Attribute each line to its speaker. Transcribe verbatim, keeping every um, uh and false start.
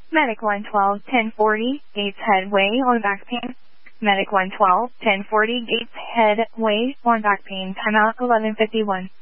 Speaker 1: Medic one twelve, ten forty, Gates Headway on back pain. Medic one twelve, ten forty, Gates Headway on back pain. Timeout eleven fifty-one.